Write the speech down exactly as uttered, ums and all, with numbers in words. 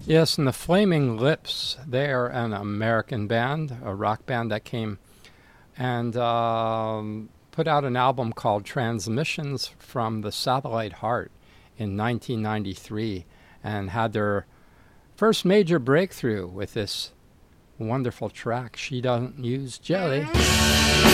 Yes, and the Flaming Lips, they're an American band, a rock band that came and um, put out an album called Transmissions from the Satellite Heart in nineteen ninety-three and had their first major breakthrough with this wonderful track, She Doesn't Use Jelly.